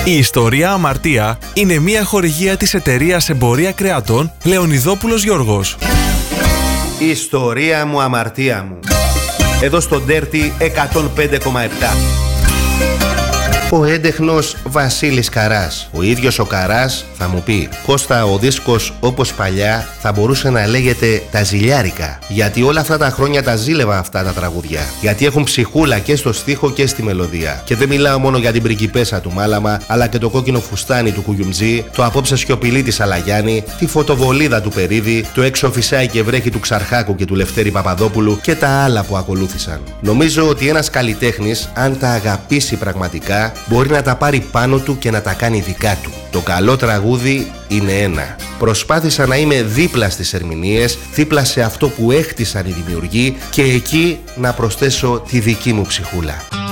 Η ιστορία Αμαρτία είναι μια χορηγία της εταιρείας Εμπορία Κρεατών Λεωνιδόπουλος Γιώργος. Η ιστορία μου, αμαρτία μου. Εδώ στο Dirty 105,7. Ο έντεχνος Βασίλης Καράς. Ο ίδιος ο Καράς θα μου πει: Κώστα, ο δίσκος όπως παλιά θα μπορούσε να λέγεται τα ζηλιάρικα. Γιατί όλα αυτά τα χρόνια τα ζήλευα αυτά τα τραγούδια. Γιατί έχουν ψυχούλα και στο στίχο και στη μελωδία. Και δεν μιλάω μόνο για την πριγκιπέσα του Μάλαμα, αλλά και το κόκκινο φουστάνι του Κουγιουμτζή, το απόψε σιωπηλή της Αλαγιάννη, τη φωτοβολίδα του Περίδη, το έξω φυσάει και βρέχει του Ξαρχάκου και του Λευτέρη Παπαδόπουλου και τα άλλα που ακολούθησαν. Νομίζω ότι ένας καλλιτέχνης, αν τα αγαπήσει πραγματικά, μπορεί να τα πάρει πάνω του και να τα κάνει δικά του. Το καλό τραγούδι είναι ένα. Προσπάθησα να είμαι δίπλα στις ερμηνείες, δίπλα σε αυτό που έχτισαν οι δημιουργοί και εκεί να προσθέσω τη δική μου ψυχούλα.